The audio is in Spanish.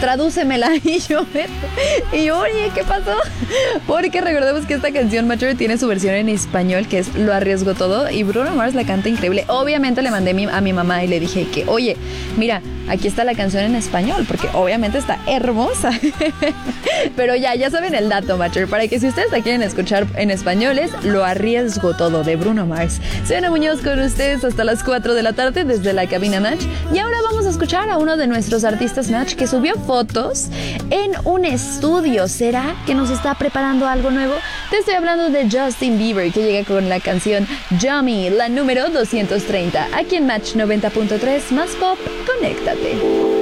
tradúcemela. Y yo, oye, ¿qué pasó? Porque recordemos que esta canción Mature tiene su versión en español, que es Lo arriesgo todo, y Bruno Mars la canta increíble. Obviamente le mandé a mi mamá y le dije que, oye, mira, aquí está la canción en español, porque obviamente está hermosa. Pero ya saben el dato, Mature, para que si ustedes la quieren escuchar en español es Lo arriesgo todo, de Bruno Mars. Soy Ana Muñoz con ustedes hasta las 4 de la tarde desde la cabina Match. Y ahora vamos a escuchar a uno de nuestros artistas Match que subió fotos en un estudio. ¿Será que nos está preparando algo nuevo? Te estoy hablando de Justin Bieber, que llega con la canción Yummy, la número 230, aquí en Match 90.3, más pop, conéctate.